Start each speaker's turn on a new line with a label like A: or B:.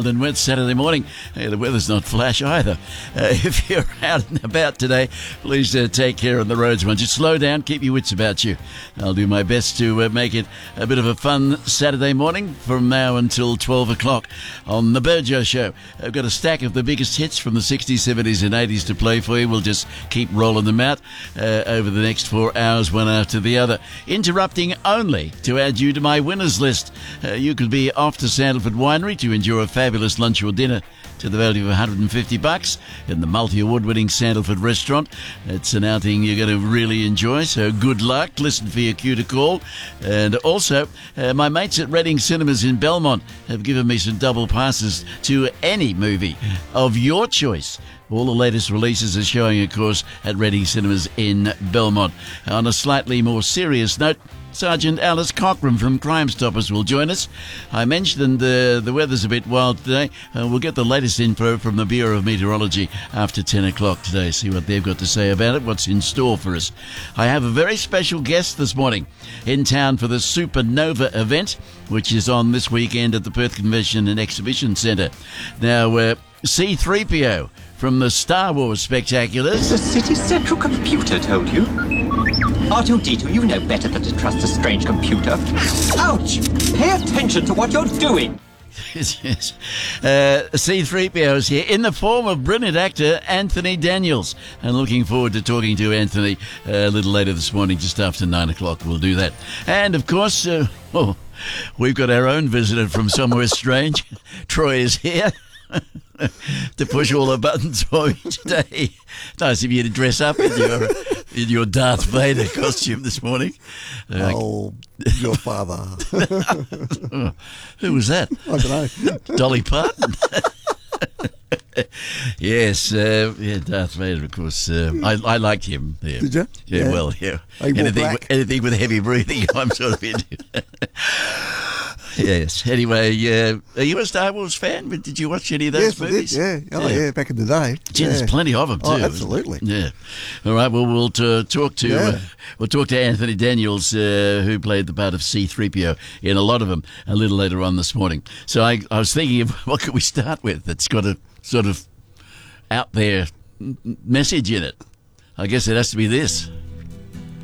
A: covered in wet Saturday morning. Hey, the weather's not flash either. If you're out and about today, please take care on the roads. Once you slow down, keep your wits about you. I'll do my best to make it a bit of a fun Saturday morning from now until 12 o'clock on The Burjo Show. I've got a stack of the biggest hits from the 60s, 70s and 80s to play for you. We'll just keep rolling them out over the next 4 hours, one after the other. Interrupting only to add you to my winners list. You could be off to Sandalford Winery to enjoy a fabulous lunch or dinner to the value of $150 in the multi-award-winning Sandalford restaurant. It's an outing you're going to really enjoy, so good luck. Listen for your cue to call. And also, my mates at Reading Cinemas in Belmont have given me some double passes to any movie of your choice. All the latest releases are showing, of course, at Reading Cinemas in Belmont. On a slightly more serious note, Sergeant Alice Cochran from Crime Stoppers will join us. I mentioned the weather's a bit wild today. We'll get the latest info from the Bureau of Meteorology after 10 o'clock today, see what they've got to say about it, what's in store for us. I have a very special guest this morning in town for the Supernova event, which is on this weekend at the Perth Convention and Exhibition Centre. Now, C-3PO from the Star Wars Spectaculars.
B: The city's central computer told you. R2-D2, you know better than to trust a strange computer. Ouch! Pay attention to what you're doing.
A: Yes. C-3PO's here in the form of brilliant actor Anthony Daniels. And looking forward to talking to Anthony a little later this morning, just after 9 o'clock. We'll do that. And, of course, we've got our own visitor from somewhere strange. Troy is here. To push all the buttons for me today. Nice of you to dress up in your Darth Vader costume this morning.
C: Your father.
A: Who was that?
C: I don't know.
A: Dolly Parton. Yes, Darth Vader, of course. I liked him. Yeah.
C: Did you?
A: Yeah, well, yeah. Anything with heavy breathing, I'm sort of into. Yes. Anyway, are you a Star Wars fan? Did you watch any of those movies?
C: Yes, I did, yeah. Back in the day.
A: Gee, there's plenty of them too.
C: Oh, absolutely.
A: Yeah. All right. Well, we'll talk to Anthony Daniels, who played the part of C-3PO in a lot of them, a little later on this morning. So I was thinking of what could we start with that's got a sort of out there message in it. I guess it has to be this.